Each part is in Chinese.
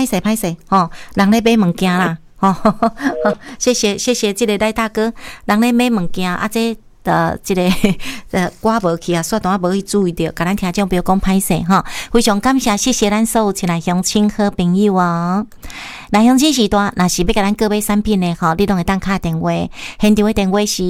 歹势吼，人咧买物件啦，吼，谢谢这个赖大哥，人咧买物件啊，这我无去啊，煞单无去注意到，甲咱听众朋友讲歹势吼，非常感谢咱所有亲爱乡亲好朋友哦。来乡亲时段，若是要甲咱购买产品的吼，你拢会当敲电话，现场的电话是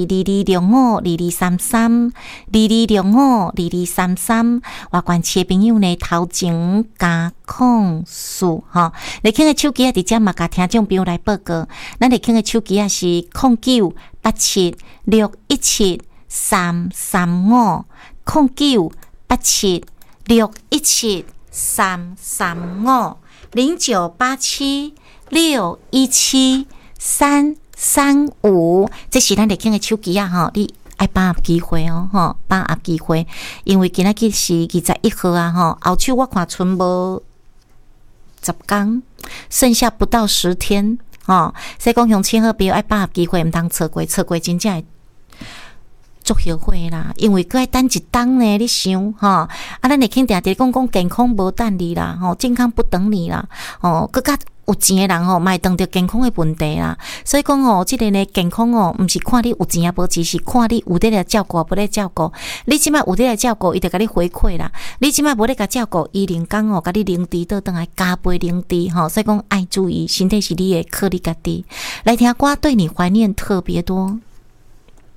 22052233，22052233。外关市的朋友呢，头前加控数吼，你听的手机啊，直接嘛甲听众朋友来报告，咱你听的手机啊是09876335，09876335，这是咱的听的手机啊吼，你爱把握机会哦吼，把握机会，因为今仔日是21号啊吼，后手我看剩无10天，剩下不到10天哦，所以讲乡亲好朋友爱把握机会，毋通错过真正会足后悔啦，因为搁爱等一冬呢，你想吼，啊，咱会肯定定讲健康无等你啦，吼，健康不等你啦，哦，搁较有钱的人吼，嘛会碰到健康的问题啦，所以讲哦，这个呢健康哦，毋是看你有钱啊无钱，是看你有得来照顾无得照顾。你即摆有得来照顾，伊就甲你回馈啦；你即摆无得甲照顾，伊连讲哦，甲你零滴倒转来加倍零滴吼。所以讲爱注意，身体是你的，靠你家己。来听歌，对你怀念特别多。